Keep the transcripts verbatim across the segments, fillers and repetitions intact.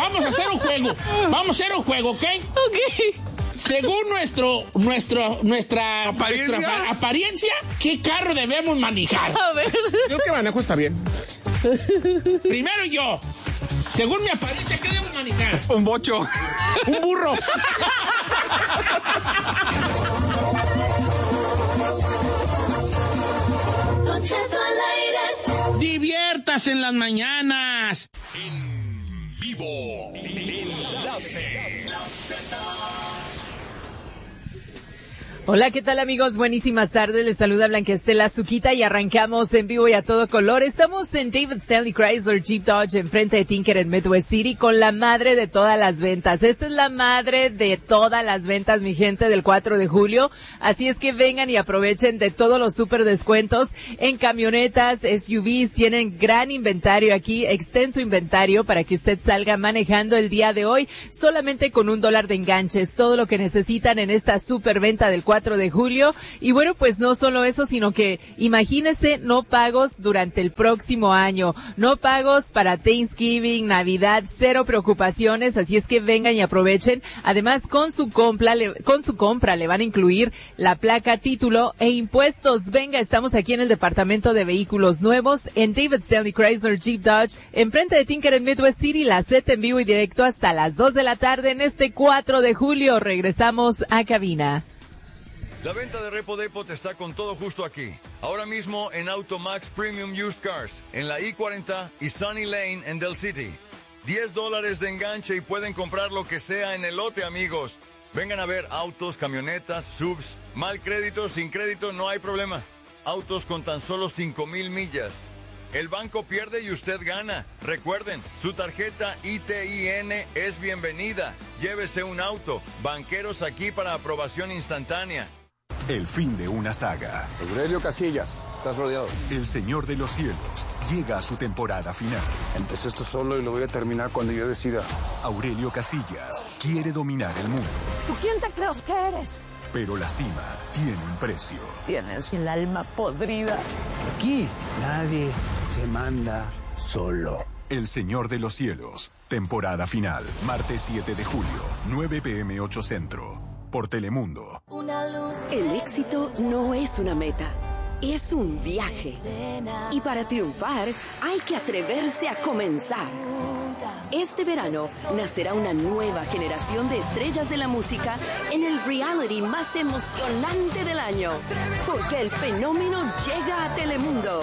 vamos a hacer un juego. Vamos a hacer un juego, ¿ok? Ok. Según nuestro, nuestro, nuestra ¿Apariencia? nuestra apariencia, ¿qué carro debemos manejar? A ver. Yo que manejo está bien. Primero yo. Según mi apariencia, ¿qué debemos manejar? Un bocho. Un burro. Don Cheto al aire. Diviértase en las mañanas. En vivo. Enlace. Hola, ¿qué tal, amigos? Buenísimas tardes. Les saluda Blanca Estela Zuquita y arrancamos en vivo y a todo color. Estamos en David Stanley Chrysler Jeep Dodge enfrente de Tinker en Midwest City con la madre de todas las ventas. Esta es la madre de todas las ventas, mi gente, del cuatro de julio. Así es que vengan y aprovechen de todos los super descuentos en camionetas, S U Vs. Tienen gran inventario aquí, extenso inventario para que usted salga manejando el día de hoy solamente con un dólar de enganches. Todo lo que necesitan en esta super venta del cuatro de julio. Y bueno, pues no solo eso, sino que imagínese no pagos durante el próximo año, no pagos para Thanksgiving, Navidad, cero preocupaciones, así es que vengan y aprovechen. Además, con su compra, le, con su compra le van a incluir la placa, título e impuestos. Venga, estamos aquí en el departamento de vehículos nuevos en David Stanley Chrysler Jeep Dodge, enfrente de Tinker en Midwest City, la set en vivo y directo hasta las dos de la tarde en este cuatro de julio. Regresamos a cabina. La venta de Repo Depot está con todo justo aquí. Ahora mismo en Automax Premium Used Cars, en la I cuarenta y Sunny Lane en Del City. diez dólares de enganche y pueden comprar lo que sea en el lote, amigos. Vengan a ver autos, camionetas, subs, mal crédito, sin crédito, no hay problema. Autos con tan solo cinco mil millas. El banco pierde y usted gana. Recuerden, su tarjeta I T I N es bienvenida. Llévese un auto. Banqueros aquí para aprobación instantánea. El fin de una saga. Aurelio Casillas, estás rodeado. El Señor de los Cielos llega a su temporada final. Empecé esto solo y lo voy a terminar cuando yo decida. Aurelio Casillas quiere dominar el mundo. ¿Tú quién te crees que eres? Pero la cima tiene un precio. Tienes el alma podrida. Aquí nadie se manda solo. El Señor de los Cielos, temporada final, martes siete de julio, nueve p m ocho Centro, por Telemundo. Una luz. El éxito no es una meta, es un viaje. Y para triunfar hay que atreverse a comenzar. Este verano nacerá una nueva generación de estrellas de la música en el reality más emocionante del año. Porque el fenómeno llega a Telemundo.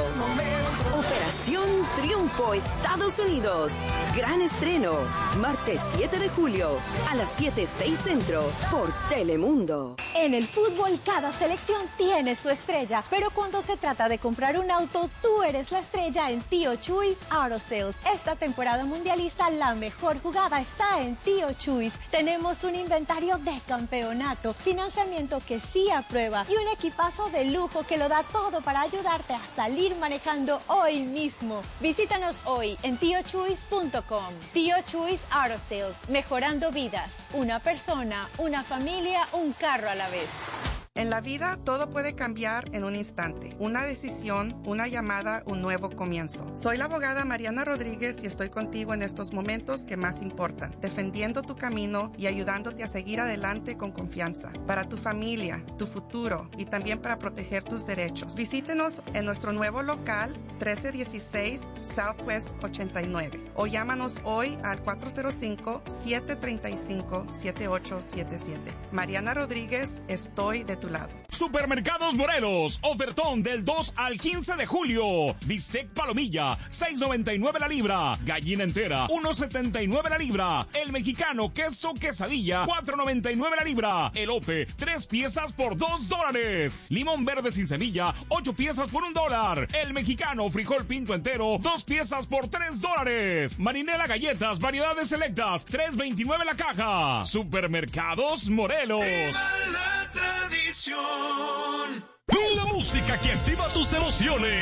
Operación Triunfo Estados Unidos. Gran estreno. Martes siete de julio a las siete seis Centro por Telemundo. En el fútbol cada selección tiene su estrella, pero cuando se trata de comprar un auto, tú eres la estrella en Tío Chuys Auto Sales. Esta temporada mundialista la mejor jugada está en Tío Chuys. Tenemos un inventario de campeonato, financiamiento que sí aprueba y un equipazo de lujo que lo da todo para ayudarte a salir manejando hoy mismo. Visítanos hoy en tío chuys punto com. Tío Chuys Auto Sales, mejorando vidas. Una persona, una familia, un carro a la vez. En la vida todo puede cambiar en un instante. Una decisión, una llamada, un nuevo comienzo. Soy la abogada Mariana Rodríguez y estoy contigo en estos momentos que más importan, defendiendo tu camino y ayudándote a seguir adelante con confianza. Para tu familia, tu futuro y también para proteger tus derechos. Visítenos en nuestro nuevo local trece dieciséis Southwest ochenta y nueve o llámanos hoy al cuatro cero cinco, siete tres cinco, siete ocho siete siete. Mariana Rodríguez, estoy de tu lado. Supermercados Morelos, ofertón del dos al quince de julio. Bistec palomilla, seis noventa y nueve la libra. Gallina entera, uno setenta y nueve la libra. El mexicano queso quesadilla, cuatro noventa y nueve la libra. Elote, tres piezas por dos dólares. Limón verde sin semilla, ocho piezas por un dólar. El mexicano frijol pinto entero, dos piezas por tres dólares. Marinela galletas, variedades selectas, tres veintinueve la caja. Supermercados Morelos. ¡Viva la tradición! La música que activa tus emociones.